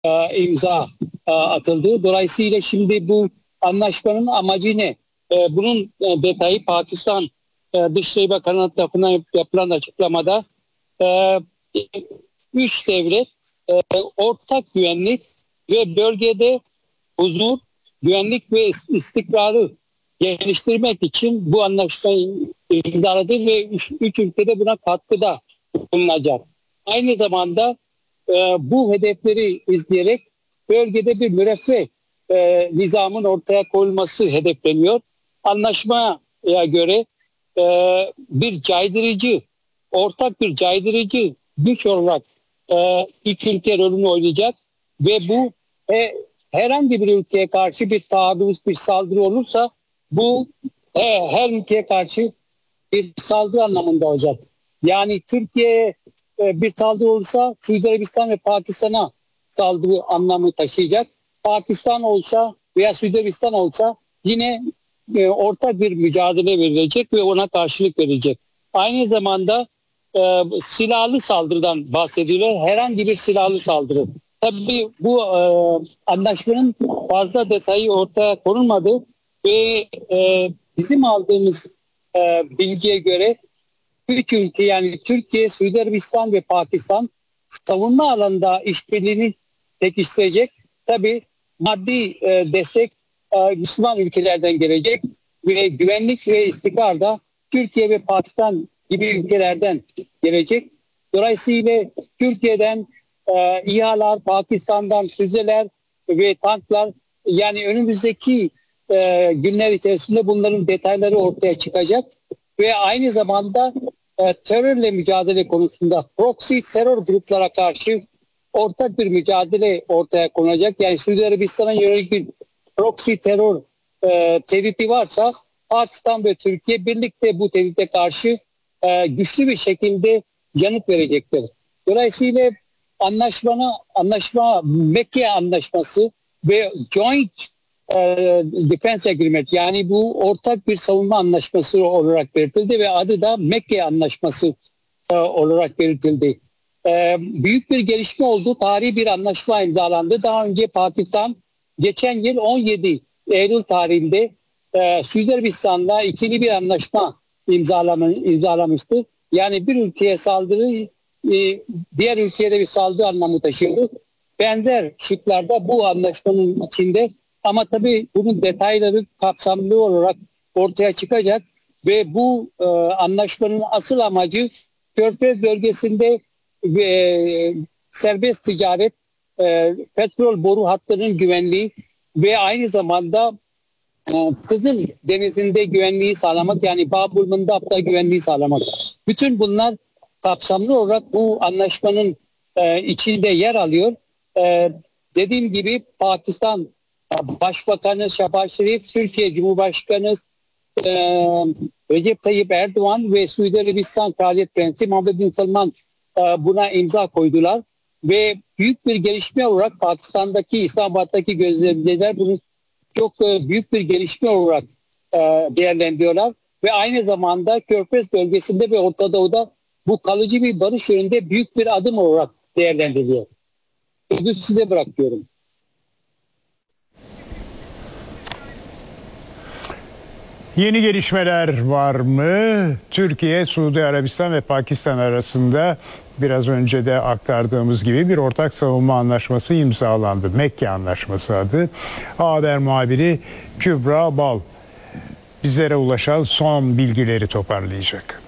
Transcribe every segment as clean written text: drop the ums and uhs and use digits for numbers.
imza atıldı. Dolayısıyla şimdi bu anlaşmanın amacı ne? Bunun detayı Pakistan Dışişleri Bakanı tarafından yapılan açıklamada e, üç devlet ortak güvenlik ve bölgede huzur, güvenlik ve istikrarı geliştirmek için bu anlaşmayı imzaladı ve üç ülkede buna katkıda bulunacak. Aynı zamanda bu hedefleri izleyerek bölgede bir müreffeh nizamın ortaya konulması hedefleniyor. Anlaşmaya göre bir caydırıcı, ortak bir caydırıcı güç olarak ilk ülke rolünü oynayacak ve bu herhangi bir ülkeye karşı bir taarruz, bir saldırı olursa bu her ülkeye karşı bir saldırı anlamında olacak. Yani Türkiye'ye bir saldırı olursa Suudi Arabistan ve Pakistan'a saldırı anlamı taşıyacak. Pakistan olsa veya Suudi Arabistan olsa yine ortak bir mücadele verilecek ve ona karşılık verilecek. Aynı zamanda silahlı saldırıdan bahsediliyor. Herhangi bir silahlı saldırı. Tabii bu anlaşmanın fazla detayı ortaya konulmadı ve bizim aldığımız bilgiye göre üç ülke yani Türkiye, Suudi Arabistan ve Pakistan savunma alanında işbirliğini pekiştirecek. Tabii maddi destek Müslüman ülkelerden gelecek ve güvenlik ve istikrar da Türkiye ve Pakistan gibi ülkelerden gelecek. Dolayısıyla Türkiye'den İHA'lar, Pakistan'dan füzeler ve tanklar, yani önümüzdeki günler içerisinde bunların detayları ortaya çıkacak ve aynı zamanda terörle mücadele konusunda proxy terör gruplara karşı ortak bir mücadele ortaya konacak. Yani Suudi Arabistan'a yönelik bir proxy terör tehdidi varsa Pakistan ve Türkiye birlikte bu tehdide karşı güçlü bir şekilde yanıt verecektir. Dolayısıyla anlaşma Mekke Anlaşması ve Joint Defense Agreement, yani bu ortak bir savunma anlaşması olarak belirtildi ve adı da Mekke Anlaşması olarak belirtildi. Büyük bir gelişme oldu. Tarihi bir anlaşma imzalandı. Daha önce Pakistan geçen yıl 17 Eylül tarihinde Suudi Arabistan'la ikili bir anlaşma imzalamıştı. Yani bir ülkeye saldırı diğer ülkeye de bir saldırı anlamı taşıyordu. Benzer şıklarda bu anlaşmanın içinde, ama tabii bunun detayları kapsamlı olarak ortaya çıkacak ve bu anlaşmanın asıl amacı Körfez bölgesinde serbest ticaret, petrol boru hatlarının güvenliği ve aynı zamanda Kızıl Denizi'nde güvenliği sağlamak, yani Bab-ül Mandab'da güvenliği sağlamak. Bütün bunlar kapsamlı olarak bu anlaşmanın içinde yer alıyor. Dediğim gibi Pakistan Başbakanı Şehbaz Şerif, Türkiye Cumhurbaşkanı Recep Tayyip Erdoğan ve Suudi Arabistan Kraliyet Prensi Muhammed Bin Salman buna imza koydular ve büyük bir gelişme olarak Pakistan'daki, İslamabad'daki gözlemciler bunu çok büyük bir gelişme olarak değerlendiriyorlar ve aynı zamanda Körfez bölgesinde ve Orta Doğu'da bu kalıcı bir barış yönünde büyük bir adım olarak değerlendiriliyor. Sözü size bırakıyorum. Yeni gelişmeler var mı? Türkiye, Suudi Arabistan ve Pakistan arasında biraz önce de aktardığımız gibi bir ortak savunma anlaşması imzalandı. Mekke Anlaşması adı. Haber muhabiri Kübra Bal bizlere ulaşan son bilgileri toparlayacak.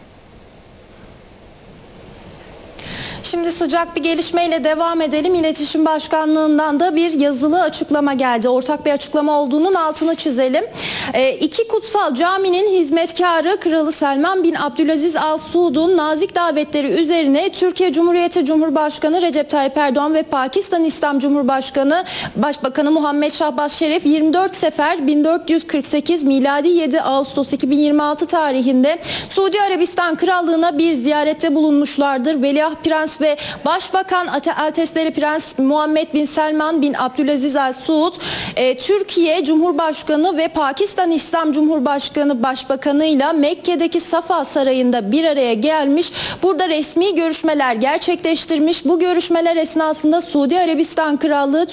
Şimdi sıcak bir gelişmeyle devam edelim. İletişim Başkanlığı'ndan da bir yazılı açıklama geldi. Ortak bir açıklama olduğunun altını çizelim. İki kutsal caminin hizmetkarı Kralı Selman bin Abdülaziz Al Suud'un nazik davetleri üzerine Türkiye Cumhuriyeti Cumhurbaşkanı Recep Tayyip Erdoğan ve Pakistan İslam Cumhurbaşkanı Başbakanı Muhammed Şehbaz Şerif 24 sefer 1448 miladi 7 Ağustos 2026 tarihinde Suudi Arabistan Krallığı'na bir ziyarette bulunmuşlardır. Veliaht Prens ve Başbakan Altesleri Prens Muhammed Bin Selman Bin Abdülaziz Al Suud Türkiye Cumhurbaşkanı ve Pakistan İslam Cumhurbaşkanı Başbakanı'yla Mekke'deki Safa Sarayı'nda bir araya gelmiş. Burada resmi görüşmeler gerçekleştirmiş. Bu görüşmeler esnasında Suudi Arabistan Krallığı